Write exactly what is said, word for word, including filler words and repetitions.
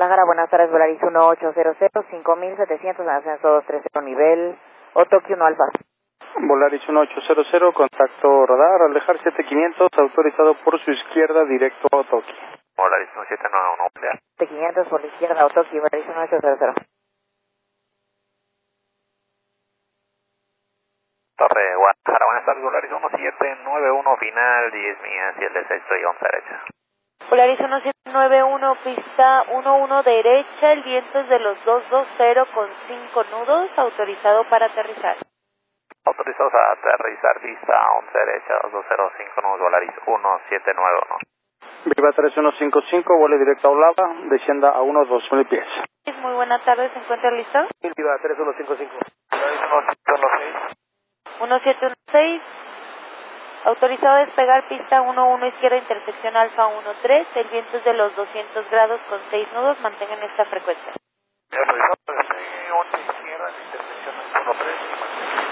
Guadalajara, buenas tardes, Volaris uno ocho cero cero, cinco mil setecientos en ascenso dos tres cero, nivel Otoki uno Alfa. Volaris uno ocho cero cero, contacto radar, alejar siete quinientos, autorizado por su izquierda, directo a Otoki. Volaris uno siete nueve uno, siete quinientos por la izquierda, Otoki, Volaris uno ocho cero cero. Torre Guadalajara, buenas tardes, Volaris uno siete nueve uno, final diez millas, y el de seis y once derecha. Volaris uno siete nueve uno, pista uno uno derecha, el viento es de los dos dos cero con cinco nudos, autorizado para aterrizar. Autorizados a aterrizar, pista once derecha, dos dos cero cinco nudos, Volaris uno siete nueve uno. Viva tres uno cinco cinco, vuele directo a Olava, descienda a unos dos mil pies. Muy buenas tardes, ¿se encuentra listo? Viva tres uno cinco cinco. Volaris uno siete uno seis. uno siete uno seis, autorizado a despegar pista uno uno izquierda, intersección alfa uno tres, el viento es de los doscientos grados con seis nudos, mantengan esta frecuencia. Autorizado a despegue once izquierda, intersección uno tres.